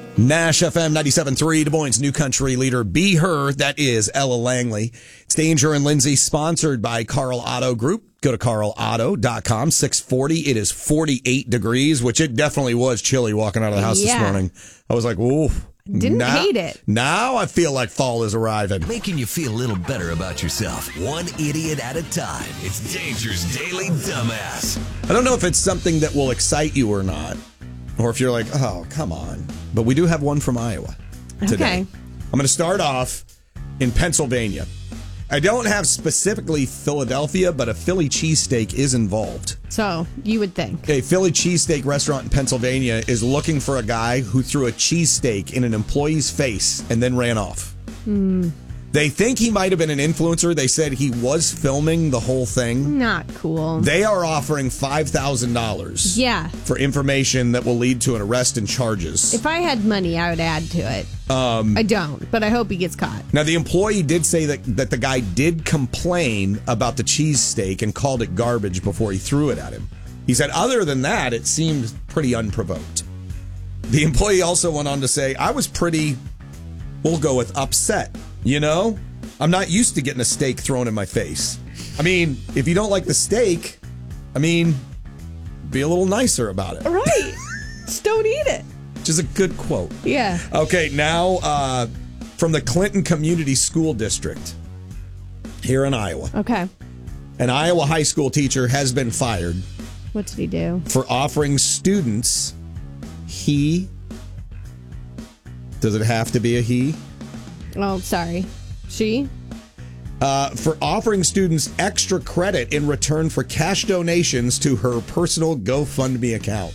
Nash FM 97.3, Des Moines' new country leader. Be Her, that is Ella Langley. It's Danger and Lindsay, sponsored by Carl Auto Group. Go to carlauto.com, 640. It is 48 degrees, which it definitely was chilly walking out of the house this morning. I was like, ooh. Didn't hate it. Now I feel like fall is arriving. Making you feel a little better about yourself, one idiot at a time. It's Danger's Daily Dumbass. I don't know if it's something that will excite you or not, or if you're like, oh, come on. But we do have one from Iowa today. Okay. I'm going to start off in Pennsylvania. I don't have specifically Philadelphia, but a Philly cheesesteak is involved. So, you would think. A Philly cheesesteak restaurant in Pennsylvania is looking for a guy who threw a cheesesteak in an employee's face and then ran off. They think he might have been an influencer. They said he was filming the whole thing. Not cool. They are offering $5,000 for information that will lead to an arrest and charges. If I had money, I would add to it. I don't, but I hope he gets caught. Now, the employee did say that the guy did complain about the cheesesteak and called it garbage before he threw it at him. He said, other than that, it seemed pretty unprovoked. The employee also went on to say, I was pretty, we'll go with upset. You know, I'm not used to getting a steak thrown in my face. I mean, if you don't like the steak, I mean, be a little nicer about it. Right. Just don't eat it. Which is a good quote. Yeah. Okay, now from the Clinton Community School District here in Iowa. Okay. An Iowa high school teacher has been fired. What did he do? For offering students does it have to be a he? Oh, sorry. She? For offering students extra credit in return for cash donations to her personal GoFundMe account.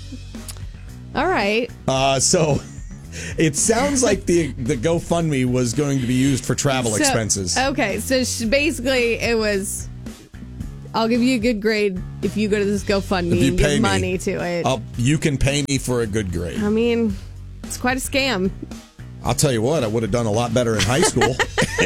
All right. So it sounds like the GoFundMe was going to be used for travel expenses. Okay, so basically it was, I'll give you a good grade if you go to this GoFundMe and give money to it. You can pay me for a good grade. I mean, it's quite a scam. I'll tell you what, I would have done a lot better in high school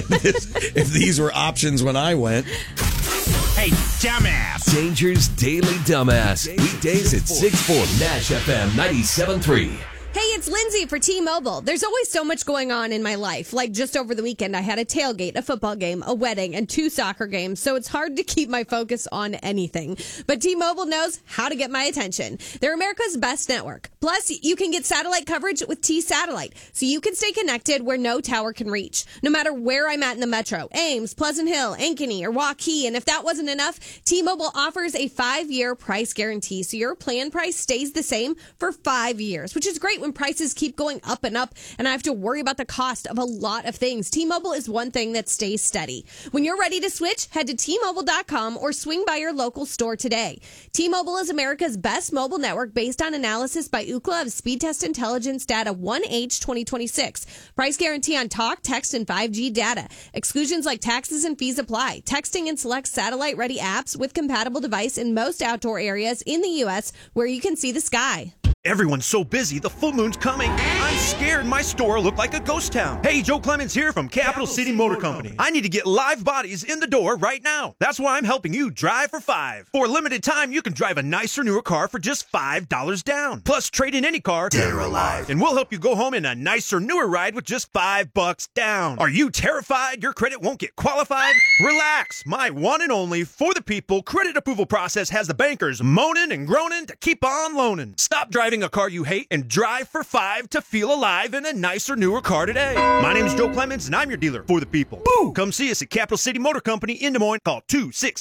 if these were options when I went. Hey, dumbass! Danger's Daily Dumbass. Weekdays at 6-4. Nash FM 97.3. Hey, it's Lindsay for T-Mobile. There's always so much going on in my life. Like just over the weekend, I had a tailgate, a football game, a wedding, and 2 soccer games, so it's hard to keep my focus on anything. But T-Mobile knows how to get my attention. They're America's best network. Plus, you can get satellite coverage with T-Satellite, so you can stay connected where no tower can reach. No matter where I'm at in the metro, Ames, Pleasant Hill, Ankeny, or Waukee. And if that wasn't enough, T-Mobile offers a 5-year price guarantee, so your plan price stays the same for 5 years, which is great when prices keep going up and up and I have to worry about the cost of a lot of things. T-Mobile is one thing that stays steady. When you're ready to switch, head to T-Mobile.com or swing by your local store today. T-Mobile is America's best mobile network based on analysis by Ookla of Speed Test Intelligence data 1H 2026. Price guarantee on talk, text, and 5G data. Exclusions like taxes and fees apply. Texting and select satellite-ready apps with compatible device in most outdoor areas in the U.S. where you can see the sky. Everyone's so busy, the full moon's coming. I'm scared my store will look like a ghost town. Hey, Joe Clemens here from Capital City Motor Company. I need to get live bodies in the door right now. That's why I'm helping you drive for $5. For a limited time, you can drive a nicer, newer car for just $5 down. Plus, trade in any car, dead or alive, and we'll help you go home in a nicer, newer ride with just $5 down. Are you terrified your credit won't get qualified? Relax. My one and only for the people credit approval process has the bankers moaning and groaning to keep on loaning. Stop driving a car you hate and drive for $5 to feel alive in a nicer, newer car today. My name is Joe Clemens, and I'm your dealer for the people. Woo! Come see us at Capital City Motor Company in Des Moines. Call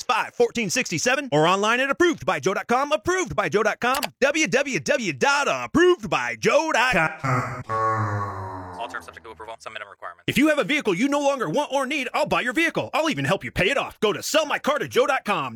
265-1467 or online at approvedbyjoe.com. Approvedbyjoe.com. www.approvedbyjoe.com. All terms subject to approval. Some minimum requirements. If you have a vehicle you no longer want or need, I'll buy your vehicle. I'll even help you pay it off. Go to sellmycar2joe.com.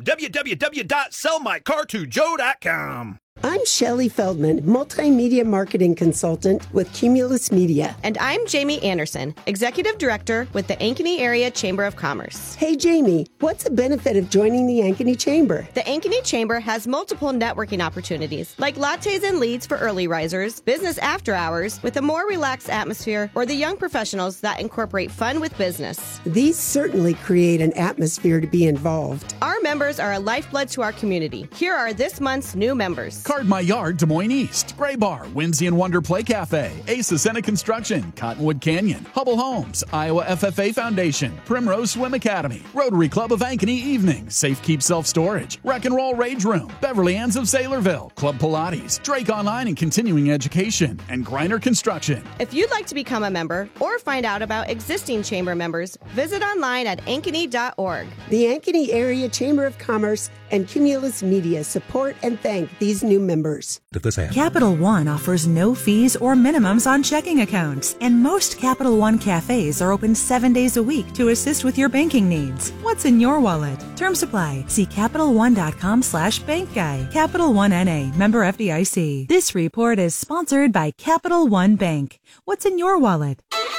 www.sellmycar2joe.com. I'm Shelley Feldman, multimedia marketing consultant with Cumulus Media. And I'm Jamie Anderson, executive director with the Ankeny Area Chamber of Commerce. Hey, Jamie, what's the benefit of joining the Ankeny Chamber? The Ankeny Chamber has multiple networking opportunities, like lattes and leads for early risers, business after hours with a more relaxed atmosphere, or the young professionals that incorporate fun with business. These certainly create an atmosphere to be involved. Our members are a lifeblood to our community. Here are this month's new members. Guard My Yard, Des Moines East, Gray Bar, Whimsy and Wonder Play Cafe, Ace Ascena Construction, Cottonwood Canyon, Hubble Homes, Iowa FFA Foundation, Primrose Swim Academy, Rotary Club of Ankeny Evening, Safe Keep Self Storage, Rock and Roll Rage Room, Beverly Ann's of Saylorville, Club Pilates, Drake Online and Continuing Education, and Griner Construction. If you'd like to become a member or find out about existing chamber members, visit online at ankeny.org. The Ankeny Area Chamber of Commerce and Cumulus Media support and thank these new members. Capital One offers no fees or minimums on checking accounts, and most Capital One cafes are open 7 days a week to assist with your banking needs. What's in your wallet? Term supply. See CapitalOne.com/bankguy. Capital One NA, member FDIC. This report is sponsored by Capital One Bank. What's in your wallet?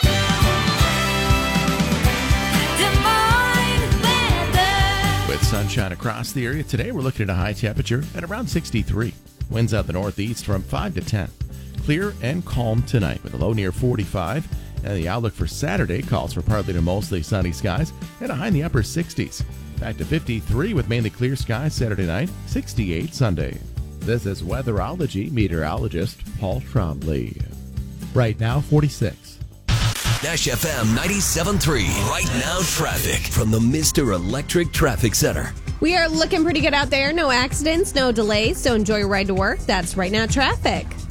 With sunshine across the area, today we're looking at a high temperature at around 63. Winds out the northeast from 5 to 10. Clear and calm tonight with a low near 45. And the outlook for Saturday calls for partly to mostly sunny skies and a high in the upper 60s. Back to 53 with mainly clear skies Saturday night, 68 Sunday. This is weatherology meteorologist Paul Trombley. Right now, 46. Nash FM 97.3. Right now, traffic from the Mr. Electric Traffic Center. We are looking pretty good out there. No accidents, no delays. So enjoy your ride to work. That's Right Now Traffic.